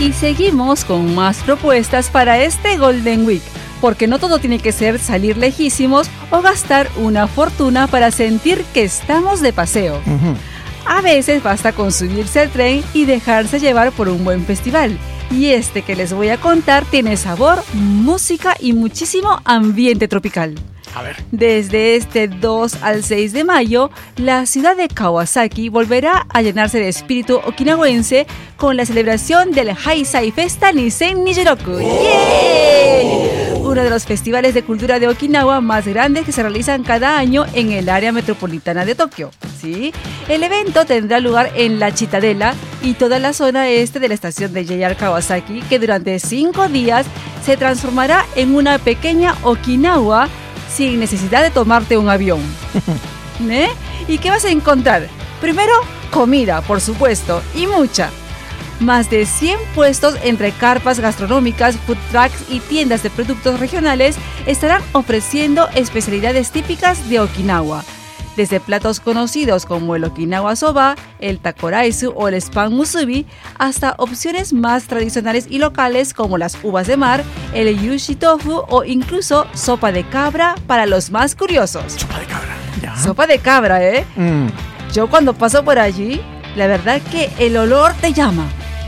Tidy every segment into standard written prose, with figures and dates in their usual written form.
Y seguimos con más propuestas para este Golden Week, porque no todo tiene que ser salir lejísimos o gastar una fortuna para sentir que estamos de paseo. A veces basta con subirse al tren y dejarse llevar por un buen festival. Y este que les voy a contar tiene sabor, música y muchísimo ambiente tropical. A ver. Desde este 2 al 6 de mayo, la ciudad de Kawasaki volverá a llenarse de espíritu okinawense con la celebración del Heisei Festa Nisen Nijiroku. ¡Yeah! Uno de los festivales de cultura de Okinawa más grandes que se realizan cada año en el área metropolitana de Tokio. ¿Sí? El evento tendrá lugar en la Chitadela y toda la zona este de la estación de JR Kawasaki, que durante 5 días se transformará en una pequeña Okinawa sin necesidad de tomarte un avión. ¿Eh? ¿Y qué vas a encontrar? Primero, comida, por supuesto, y mucha. Más de 100 puestos entre carpas gastronómicas, food trucks y tiendas de productos regionales estarán ofreciendo especialidades típicas de Okinawa. Desde platos conocidos como el Okinawa Soba, el Takoraisu o el Spam Musubi, hasta opciones más tradicionales y locales como las uvas de mar, el Yushi Tofu o incluso sopa de cabra para los más curiosos. Sopa de cabra, ya. Sopa de cabra, ¿eh? Yo cuando paso por allí, la verdad que el olor te llama.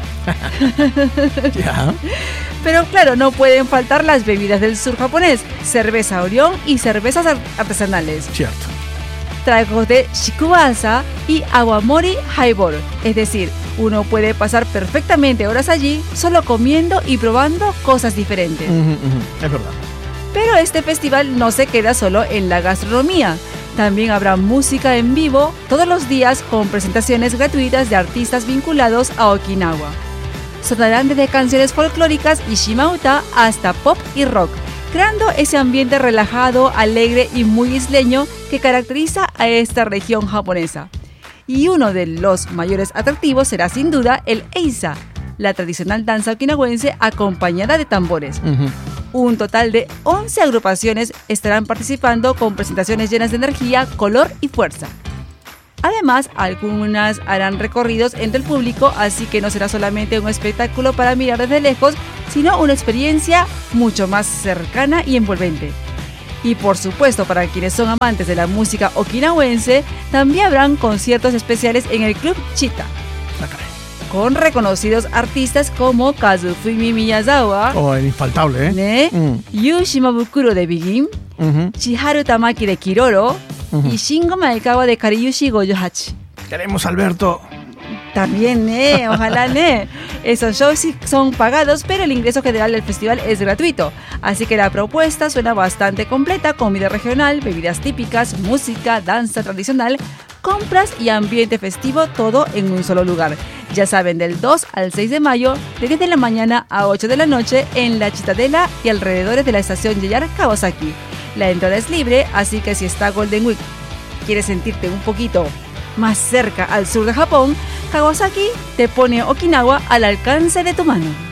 Ya. Pero claro, no pueden faltar las bebidas del sur japonés, cerveza Orión y cervezas artesanales. Cierto. Tragos de shikuwasa y awamori highball. Es decir, uno puede pasar perfectamente horas allí solo comiendo y probando cosas diferentes. Es verdad. Pero este festival no se queda solo en la gastronomía. También habrá música en vivo todos los días con presentaciones gratuitas de artistas vinculados a Okinawa. Sonarán desde canciones folclóricas y shimauta hasta pop y rock, creando ese ambiente relajado, alegre y muy isleño que caracteriza a esta región japonesa. Y uno de los mayores atractivos será sin duda el Eisa, la tradicional danza okinawense acompañada de tambores. Un total de 11 agrupaciones estarán participando con presentaciones llenas de energía, color y fuerza. Además, algunas harán recorridos entre el público, así que no será solamente un espectáculo para mirar desde lejos, sino una experiencia mucho más cercana y envolvente. Y por supuesto, para quienes son amantes de la música okinawense, también habrán conciertos especiales en el Club Chita, con reconocidos artistas como Kazufumi Miyazawa, el infaltable, Yu Shimabukuro de Begin, Chiharu Tamaki de Kiroro, y Shingo Maekawa de Kariyushi Goyohachi. Queremos Alberto. También, ojalá, Esos shows sí son pagados, pero el ingreso general del festival es gratuito. Así que la propuesta suena bastante completa: comida regional, bebidas típicas, música, danza tradicional, compras y ambiente festivo, todo en un solo lugar. Ya saben, del 2 al 6 de mayo, de 10 de la mañana a 8 de la noche, en la Chitadela y alrededores de la estación JR Kawasaki. La entrada es libre, así que si está Golden Week, quieres sentirte un poquito más cerca al sur de Japón, Kawasaki te pone Okinawa al alcance de tu mano.